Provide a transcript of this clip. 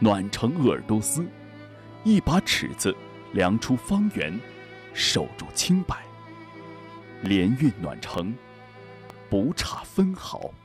暖成鄂尔多斯，一把尺子量出方圆，守住清白，连运暖成，不差分毫。